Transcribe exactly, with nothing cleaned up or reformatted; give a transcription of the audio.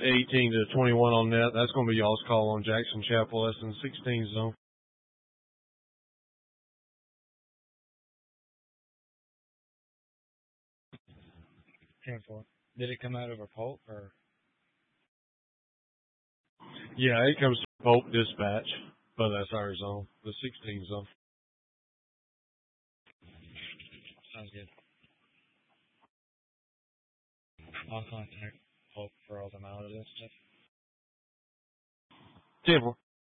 eighteen to twenty-one on net. That's going to be y'all's call on Jackson Chapel. That's in the sixteen zone. ten four. Did it come out over Polk or? Yeah, it comes to Polk Dispatch, but that's our zone, the sixteen zone. Sounds good. I'll contact Polk for all the mileage and stuff. ten four.